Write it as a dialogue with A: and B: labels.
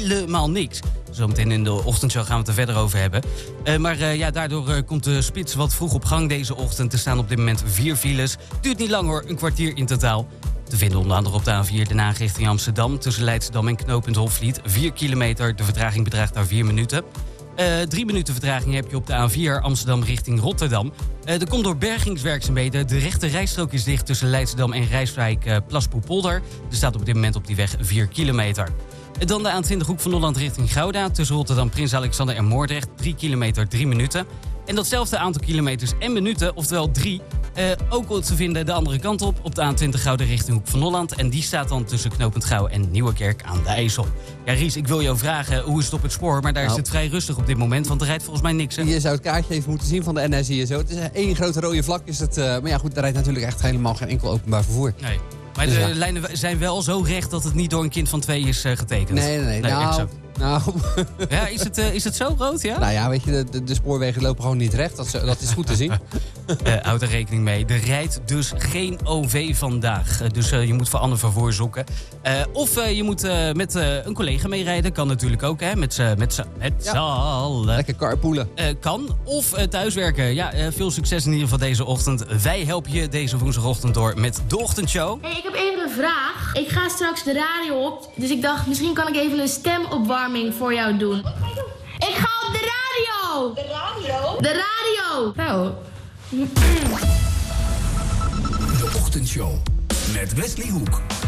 A: helemaal niks. Zometeen in de ochtendshow gaan we het er verder over hebben. Daardoor komt de spits wat vroeg op gang deze ochtend. Er staan op dit moment 4 files. Duurt niet lang hoor, een kwartier in totaal. Te vinden onder andere op de A4 Den Haag richting Amsterdam. Tussen Leidschendam en knooppunt Hofvliet. 4 kilometer, de vertraging bedraagt daar 4 minuten. 3 minuten vertraging heb je op de A4 Amsterdam richting Rotterdam. Er komt door bergingswerkzaamheden. De rechte rijstrook is dicht tussen Leidschendam en Rijswijk Plaspoelpolder. Er staat op dit moment op die weg 4 kilometer. Dan de A20 Hoek van Holland richting Gouda. Tussen Rotterdam, Prins Alexander en Moordrecht. 3 kilometer, 3 minuten. En datzelfde aantal kilometers en minuten, oftewel 3... ook te vinden de andere kant op de A20 Gouda richting Hoek van Holland. En die staat dan tussen knooppunt Gouw en Nieuwerkerk aan de IJssel. Ja, Ries, ik wil jou vragen, hoe is het op het spoor? Maar daar is het vrij rustig op dit moment, want er rijdt volgens mij niks. Hè?
B: Je zou het kaartje even moeten zien van de NS hier zo. Het is één grote rode vlak. Is het, maar ja, goed, daar rijdt natuurlijk echt helemaal geen enkel openbaar vervoer.
A: Nee. Maar de lijnen zijn wel zo recht dat het niet door een kind van 2 is getekend.
B: Nee. Nou.
A: Ja, is het zo rood, ja?
B: Nou ja, weet je, de spoorwegen lopen gewoon niet recht. Dat is goed te zien.
A: Houd er rekening mee. Er rijdt dus geen OV vandaag. Dus je moet voor ander vervoer zoeken. Of je moet met een collega meerijden. Kan natuurlijk ook, hè. Met z'n allen.
B: Lekker carpoolen.
A: Kan. Of thuiswerken. Ja, veel succes in ieder geval deze ochtend. Wij helpen je deze woensdagochtend door met de ochtendshow.
C: Hey, ik heb even een vraag. Ik ga straks de radio op. Dus ik dacht, misschien kan ik even een stemopwarming voor jou doen. Wat ga je doen? Ik ga op de radio! De radio? De radio! Nou.
D: De ochtendshow met Wesley Hoek.